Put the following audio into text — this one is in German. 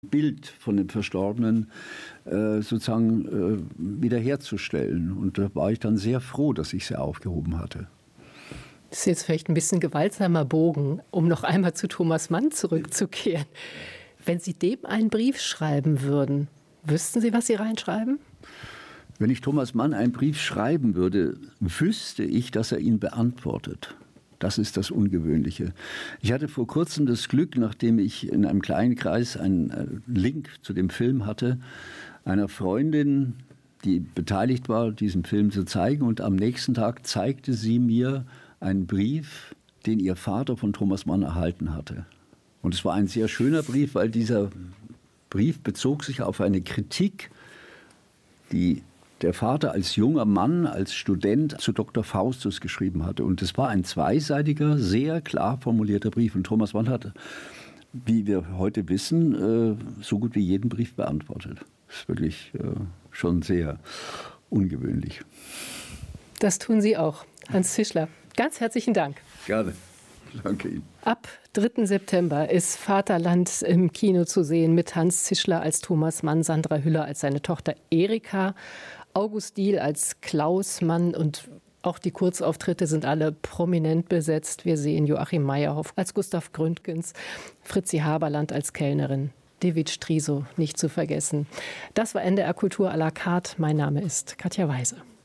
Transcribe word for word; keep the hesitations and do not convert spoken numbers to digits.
Bild von dem Verstorbenen äh, sozusagen äh, wiederherzustellen. Und da war ich dann sehr froh, dass ich sie aufgehoben hatte. Das ist jetzt vielleicht ein bisschen gewaltsamer Bogen, um noch einmal zu Thomas Mann zurückzukehren. Wenn Sie dem einen Brief schreiben würden, wüssten Sie, was Sie reinschreiben? Wenn ich Thomas Mann einen Brief schreiben würde, wüsste ich, dass er ihn beantwortet. Das ist das Ungewöhnliche. Ich hatte vor kurzem das Glück, nachdem ich in einem kleinen Kreis einen Link zu dem Film hatte, einer Freundin, die beteiligt war, diesen Film zu zeigen. Und am nächsten Tag zeigte sie mir einen Brief, den ihr Vater von Thomas Mann erhalten hatte. Und es war ein sehr schöner Brief, weil dieser Brief bezog sich auf eine Kritik, die der Vater als junger Mann, als Student zu Doktor Faustus geschrieben hatte. Und es war ein zweiseitiger, sehr klar formulierter Brief. Und Thomas Mann hat, wie wir heute wissen, so gut wie jeden Brief beantwortet. Das ist wirklich schon sehr ungewöhnlich. Das tun Sie auch, Hans Zischler. Ganz herzlichen Dank. Gerne. Danke Ihnen. Ab dritten September ist Vaterland im Kino zu sehen mit Hans Zischler als Thomas Mann, Sandra Hüller als seine Tochter Erika, August Diehl als Klaus Mann und auch die Kurzauftritte sind alle prominent besetzt. Wir sehen Joachim Meyerhoff als Gustav Gründgens, Fritzi Haberland als Kellnerin, David Striso nicht zu vergessen. Das war N D R Kultur à la carte. Mein Name ist Katja Weise.